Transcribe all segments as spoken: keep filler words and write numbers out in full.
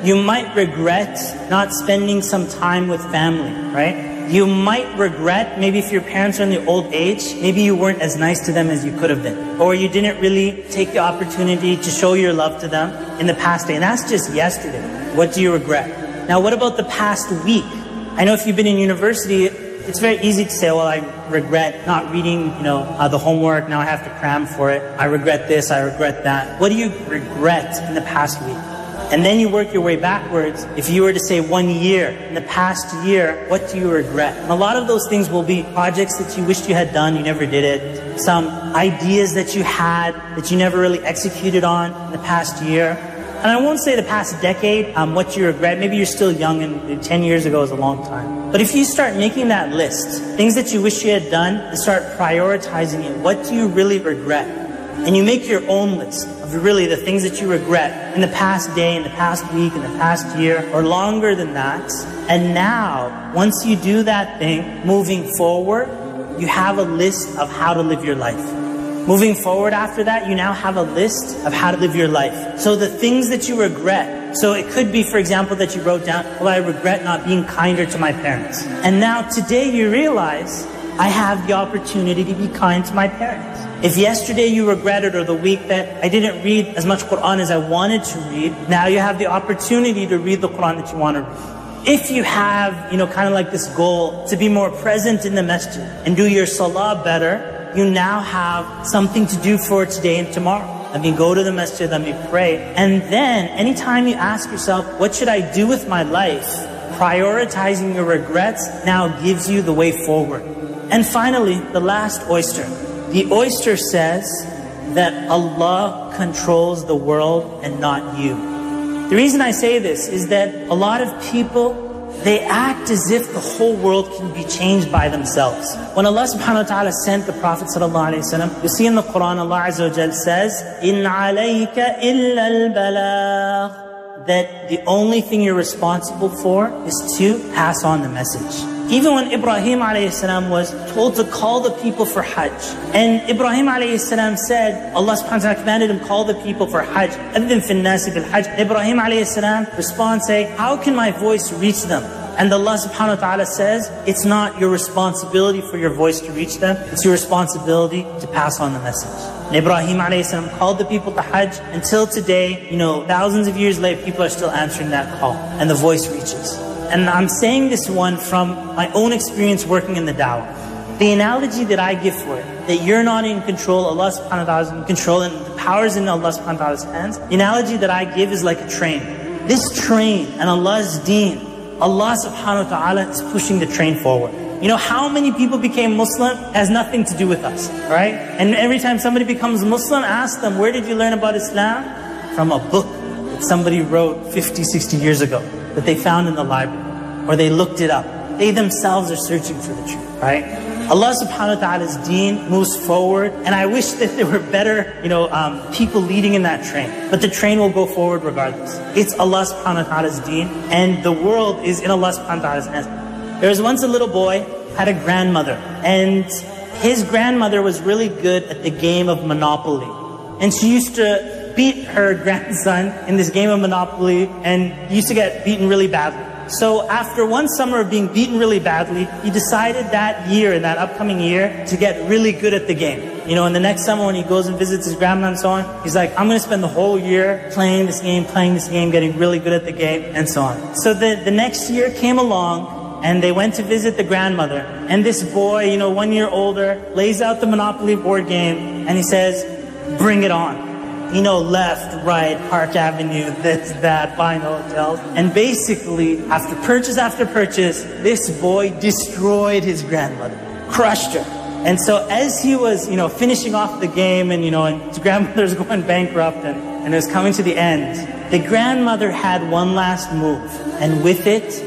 You might regret not spending some time with family, right? You might regret, maybe if your parents are in the old age, maybe you weren't as nice to them as you could have been. Or you didn't really take the opportunity to show your love to them in the past day. And that's just yesterday. What do you regret? Now, what about the past week? I know if you've been in university, it's very easy to say, well, I regret not reading, you know, uh, the homework. Now I have to cram for it. I regret this, I regret that. What do you regret in the past week? And then you work your way backwards. If you were to say one year, in the past year, what do you regret? And a lot of those things will be projects that you wished you had done, you never did it. Some ideas that you had that you never really executed on in the past year. And I won't say the past decade, um, what you regret. Maybe you're still young and ten years ago is a long time. But if you start making that list, things that you wish you had done, and start prioritizing it, what do you really regret? And you make your own list of really the things that you regret in the past day, in the past week, in the past year, or longer than that. And now, once you do that thing, moving forward, you have a list of how to live your life. Moving forward after that, you now have a list of how to live your life. So the things that you regret, so it could be, for example, that you wrote down, well, I regret not being kinder to my parents. And now today you realize, I have the opportunity to be kind to my parents. If yesterday you regretted, or the week that I didn't read as much Quran as I wanted to read, now you have the opportunity to read the Quran that you want to read. If you have, you know, kind of like this goal to be more present in the masjid and do your salah better, you now have something to do for today and tomorrow. I mean, go to the masjid, I mean, pray. And then, anytime you ask yourself, what should I do with my life? Prioritizing your regrets now gives you the way forward. And finally, the last oyster. The oyster says that Allah controls the world and not you. The reason I say this is that a lot of people, they act as if the whole world can be changed by themselves. When Allah subhanahu wa ta'ala sent the Prophet sallallahu alayhi wa sallam, you see in the Quran, Allah Azza wa Jal says, إِنْ عَلَيْكَ إِلَّا الْبَلَاغِ, that the only thing you're responsible for is to pass on the message. Even when Ibrahim alayhi salam was told to call the people for Hajj, and Ibrahim alayhi salam said, Allah subhanahu wa ta'ala commanded him, call the people for Hajj, أَذِّن فِي النَّاسِ بِالْحَجِّ. Ibrahim alayhi salam responds saying, how can my voice reach them? And Allah subhanahu wa ta'ala says, it's not your responsibility for your voice to reach them, it's your responsibility to pass on the message. And Ibrahim alayhi salam called the people to Hajj. Until today, you know, thousands of years later, people are still answering that call, and the voice reaches. And I'm saying this one from my own experience working in the da'wah. The analogy that I give for it, that you're not in control, Allah subhanahu wa ta'ala is in control, and the power is in Allah subhanahu wa ta'ala's hands. The analogy that I give is like a train. This train and Allah's deen, Allah subhanahu wa ta'ala is pushing the train forward. You know, how many people became Muslim has nothing to do with us, right? And every time somebody becomes Muslim, ask them, where did you learn about Islam? From a book that somebody wrote fifty, sixty years ago, that they found in the library, or they looked it up. They themselves are searching for the truth, right? Allah subhanahu wa ta'ala's deen moves forward, and I wish that there were better, you know, um, people leading in that train. But the train will go forward regardless. It's Allah subhanahu wa ta'ala's deen, and the world is in Allah subhanahu wa ta'ala's hands. There was once a little boy, had a grandmother, and his grandmother was really good at the game of Monopoly. And she used to beat her grandson in this game of Monopoly, and used to get beaten really badly. So after one summer of being beaten really badly, he decided that year, in that upcoming year, to get really good at the game. You know, in the next summer when he goes and visits his grandma and so on, he's like, I'm going to spend the whole year playing this game, playing this game, getting really good at the game, and so on. So the, the next year came along, and they went to visit the grandmother. And this boy, you know, one year older, lays out the Monopoly board game, and he says, bring it on. You know, left, right, Park Avenue, this, that, buying hotels. And basically, after purchase after purchase, this boy destroyed his grandmother, crushed her. And so as he was, you know, finishing off the game, and, you know, and his grandmother's going bankrupt, and, and it was coming to the end, the grandmother had one last move, and with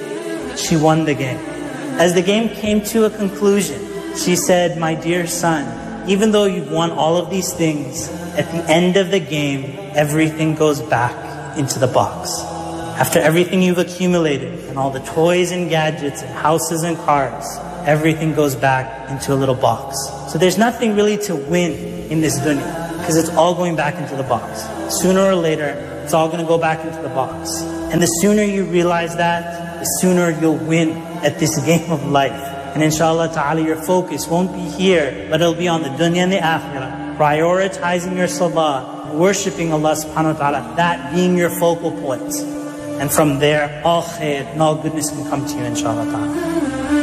it, she won the game. As the game came to a conclusion, she said, my dear son, even though you've won all of these things, at the end of the game, everything goes back into the box. After everything you've accumulated, and all the toys and gadgets and houses and cars, everything goes back into a little box. So there's nothing really to win in this dunya, because it's all going back into the box. Sooner or later, it's all going to go back into the box. And the sooner you realize that, the sooner you'll win at this game of life. And inshallah ta'ala, your focus won't be here, but it'll be on the dunya and the akhirah. Prioritizing your salah, worshipping Allah subhanahu wa ta'ala, that being your focal point. And from there, all khair and all goodness can come to you, inshallah ta'ala.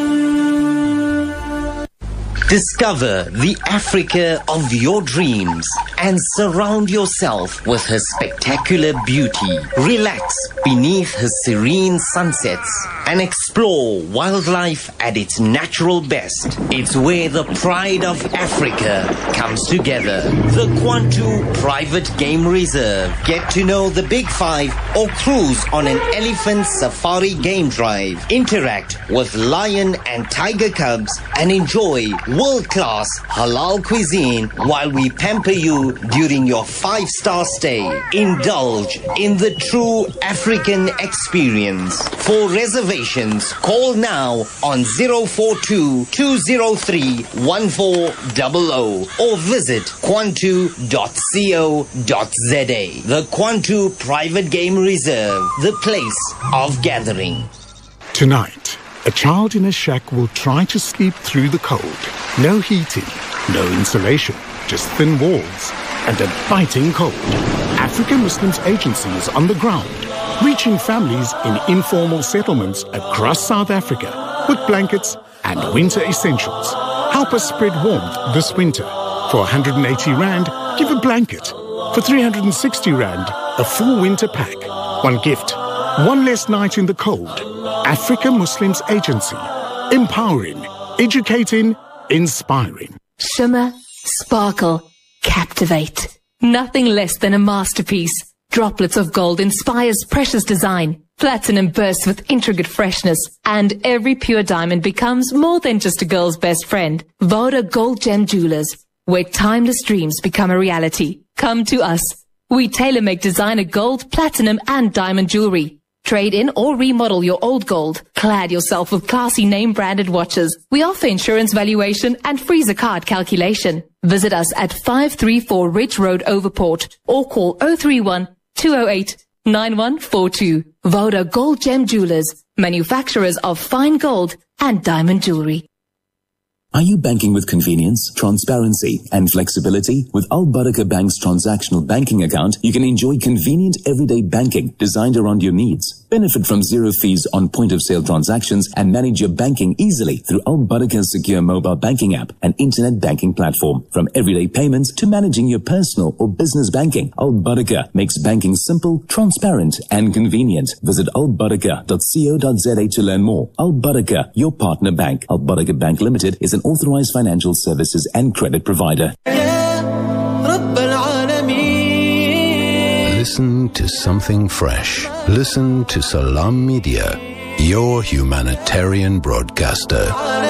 Discover the Africa of your dreams and surround yourself with her spectacular beauty. Relax beneath her serene sunsets and explore wildlife at its natural best. It's where the pride of Africa comes together. The Kwantu Private Game Reserve. Get to know the Big Five or cruise on an elephant safari game drive. Interact with lion and tiger cubs and enjoy world-class halal cuisine while we pamper you during your five-star stay. Indulge in the true African experience. For reservations, call now on zero four two, two zero three, one four zero zero or visit kwantu dot co dot za. The Kwantu Private Game Reserve, the place of gathering. Tonight, a child in a shack will try to sleep through the cold. No heating, no insulation, just thin walls and a biting cold. African Muslims Agency is on the ground, reaching families in informal settlements across South Africa with blankets and winter essentials. Help us spread warmth this winter. For one hundred eighty rand, give a blanket. For three hundred sixty rand, a full winter pack. One gift, one less night in the cold. Africa Muslims Agency. Empowering, educating, inspiring. Shimmer, sparkle, captivate. Nothing less than a masterpiece. Droplets of gold inspires precious design. Platinum bursts with intricate freshness. And every pure diamond becomes more than just a girl's best friend. Voda Gold Gem Jewelers, where timeless dreams become a reality. Come to us. We tailor-make designer gold, platinum and diamond jewelry. Trade in or remodel your old gold. Clad yourself with classy name-branded watches. We offer insurance valuation and free zakat calculation. Visit us at five three four Ridge Road, Overport, or call zero three one, two zero eight, nine one four two. Voda Gold Gem Jewelers, manufacturers of fine gold and diamond jewelry. Are you banking with convenience, transparency, and flexibility? With Al Barakah Bank's transactional banking account, you can enjoy convenient everyday banking designed around your needs. Benefit from zero fees on point-of-sale transactions and manage your banking easily through Al Barakah's secure mobile banking app and internet banking platform. From everyday payments to managing your personal or business banking, Al Barakah makes banking simple, transparent, and convenient. Visit al barakah dot co dot za to learn more. Al Barakah, your partner bank. Al Barakah Bank Limited is an authorized financial services and credit provider. Listen to something fresh. Listen to Salam Media, your humanitarian broadcaster.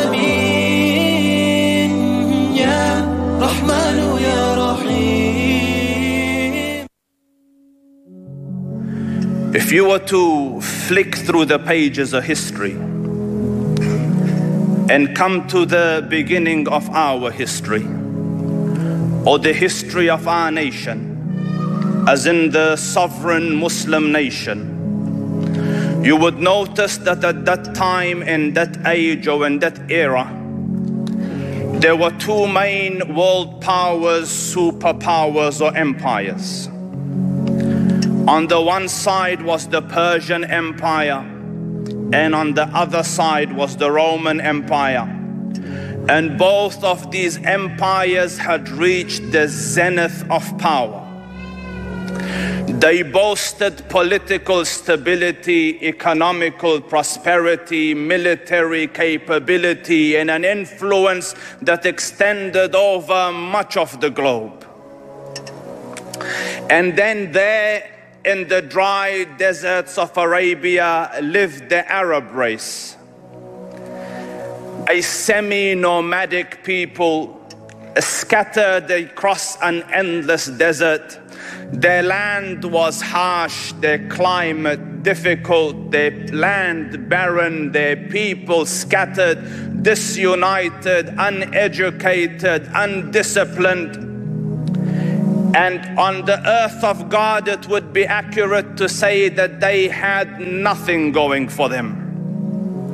If you were to flick through the pages of history and come to the beginning of our history, or the history of our nation, as in the sovereign Muslim nation, you would notice that at that time, in that age or in that era, there were two main world powers, superpowers or empires. On the one side was the Persian Empire, and on the other side was the Roman Empire. And both of these empires had reached the zenith of power. They boasted political stability, economical prosperity, military capability, and an influence that extended over much of the globe. And then there, in the dry deserts of Arabia, lived the Arab race, a semi-nomadic people scattered across an endless desert. Their land was harsh, their climate difficult, their land barren, their people scattered, disunited, uneducated, undisciplined. And on the earth of God, it would be accurate to say that they had nothing going for them.